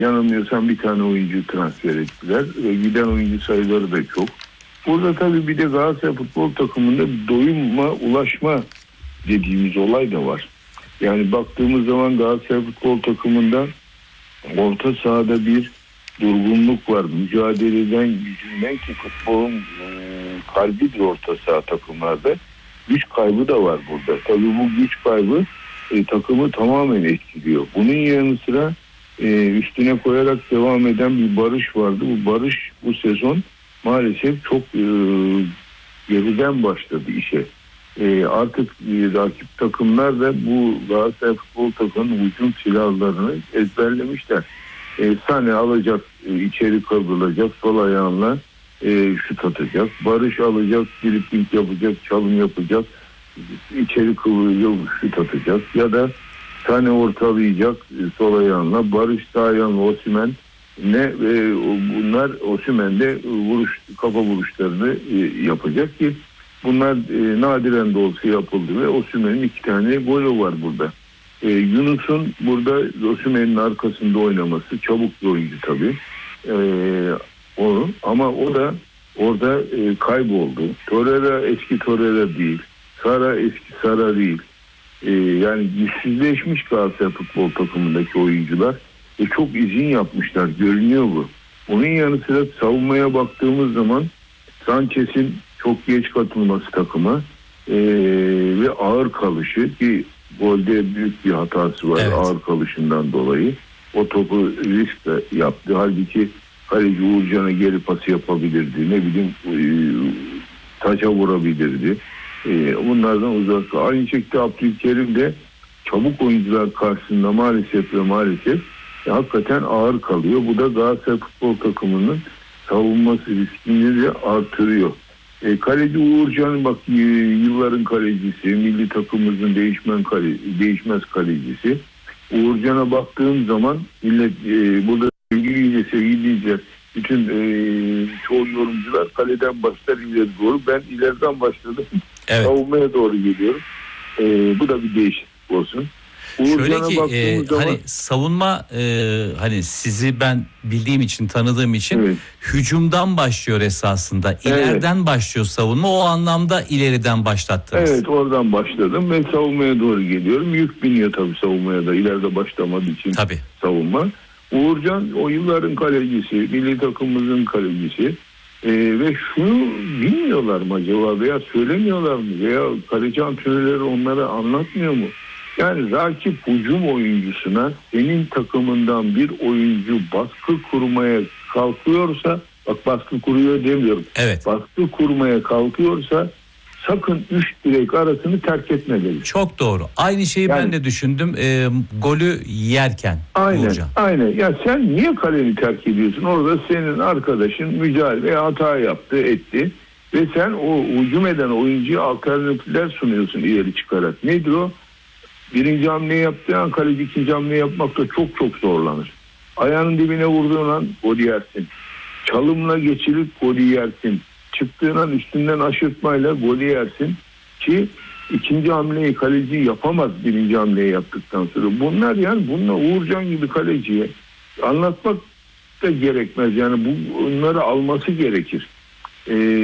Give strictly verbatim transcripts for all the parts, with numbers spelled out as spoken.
yanılmıyorsam bir tane oyuncu transfer ettiler. Ve giden oyuncu sayıları da çok. Burada tabii bir de Galatasaray futbol takımında doyuma ulaşma dediğimiz olay da var. Yani baktığımız zaman Galatasaray futbol takımında orta sahada bir durgunluk var. Mücadeleden, gücünden ki futbolun e, kalbidir orta saha takımlarda. Güç kaybı da var burada. Tabii bu güç kaybı e, takımı tamamen etkiliyor. Bunun yanı sıra e, üstüne koyarak devam eden bir Barış vardı. Bu Barış bu sezon maalesef çok e, geriden başladı işe. E, artık e, rakip takımlar da bu Galatasaray futbol takımının hücum silahlarını ezberlemişler. E, Sane alacak, e, içeri kıvrılacak, sol ayağınla e, şut atacak. Barış alacak, dribling yapacak, çalım yapacak, içeri kıvrılacak, şut atacak. Ya da Sane ortalayacak, e, sol ayağınla, Barış sağ ayağınla, Osimhen ne e, bunlar Osimhen'de vuruş, kafa vuruşlarını e, yapacak ki bunlar e, nadiren de olsa yapıldı ve Osimhen'in iki tane golü var burada. E, Yunus'un burada Osimhen'in arkasında oynaması, çabuk bir oyuncu tabii. E, o, ama o da orada e, kayboldu. Torreira eski Torreira değil. Sara eski Sara değil. E, yani güçsüzleşmiş Galatasaray futbol takımındaki oyuncular. E, çok izin yapmışlar. Görünüyor bu. Onun yanı sıra savunmaya baktığımız zaman Sanchez'in çok geç katılması takıma e, ve ağır kalışı ki golde büyük bir hatası var, evet. Ağır kalışından dolayı. O topu riskle yaptı. Halbuki kaleci Uğurcan'a geri pası yapabilirdi. Ne bileyim e, taça vurabilirdi. E, bunlardan uzak. Aynı şekilde Abdülkerim de çabuk oyuncular karşısında maalesef ve maalesef e, hakikaten ağır kalıyor. Bu da Galatasaray futbol takımının savunması riskini de artırıyor. E, kaleci Uğurcan bak e, yılların kalecisi, milli takımımızın değişmen kale, değişmez kalecisi. Uğurcan'a baktığım zaman millet e, burada sevgili sevgili bütün e, çoğu yorumcular kaleden başlar ileri doğru. Ben ileriden başladım. Evet. Savunmaya doğru geliyorum. E, bu da bir değişiklik olsun. Şöyle ki e, zaman... hani savunma e, hani sizi ben bildiğim için tanıdığım için evet. Hücumdan başlıyor esasında. İleriden evet. başlıyor savunma. O anlamda ileriden başlattınız. Evet, oradan başladım ve savunmaya doğru geliyorum. Yük biniyor tabii savunmaya da ileride başlamadığı için tabii. Savunma. Uğurcan o yılların kalecisi, milli takımımızın kalecisi. Ee, ve şunu bilmiyorlar mı acaba veya söylemiyorlar mı veya kaleci antrenörleri onlara anlatmıyor mu? Yani rakip hücum oyuncusuna senin takımından bir oyuncu baskı kurmaya kalkıyorsa, bak baskı kuruyor demiyorum. Evet. Baskı kurmaya kalkıyorsa sakın üç direk arasını terk etme dedi. Çok doğru. Aynı şeyi yani, ben de düşündüm. E, golü yerken. Aynen. Hocam. Aynen. Ya sen niye kaleni terk ediyorsun? Orada senin arkadaşın mücadele hata yaptı, etti ve sen o hücum eden oyuncuya alternatifler sunuyorsun ileri çıkarak. Nedir o? Birinci hamle yaptığı an kaleci ikinci hamle yapmakta çok çok zorlanır. Ayağının dibine vurduğun an golü yersin. Çalımla geçirip golü yersin. Çıktığın an üstünden aşırtmayla golü yersin. Ki ikinci hamleyi kaleci yapamaz birinci hamleyi yaptıktan sonra. Bunlar yani bununla Uğurcan gibi kaleciye anlatmak da gerekmez. Yani bunları alması gerekir. Ee, e,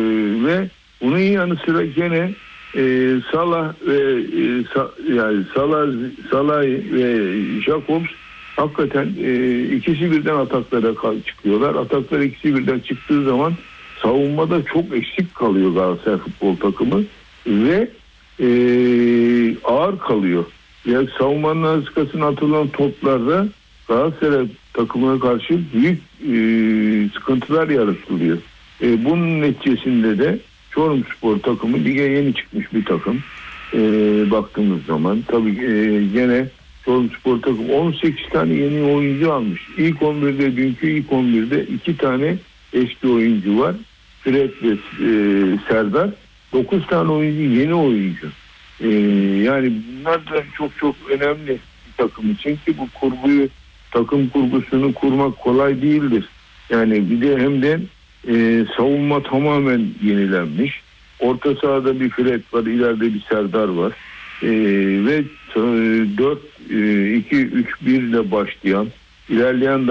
ve bunun yanı sıra gene Ee, Salah ve e, sa, yani Salah, Salah ve Jacobs hakikaten e, ikisi birden ataklara çıkıyorlar. Ataklar ikisi birden çıktığı zaman savunmada çok eksik kalıyor Galatasaray futbol takımı ve e, ağır kalıyor. Yani savunmanın arkasına atılan toplarda Galatasaray takımına karşı büyük e, sıkıntılar yaratılıyor. E, bunun neticesinde de Çorumspor takımı lige yeni çıkmış bir takım. E, baktığımız zaman tabii e, gene Çorumspor takımı on sekiz tane yeni oyuncu almış. İlk on birde dünkü ilk on birde iki tane eski oyuncu var. Fred ve e, Serdar. dokuz tane oyuncu yeni oyuncu. E, yani bunlar da çok çok önemli bir takım için ki bu kurguyu takım kurgusunu kurmak kolay değildir. Yani bir de hem de Ee, savunma tamamen yenilenmiş. Orta sahada bir Fred var, ileride bir Serdar var. Ee, ve dört iki üç bir ile başlayan ilerleyen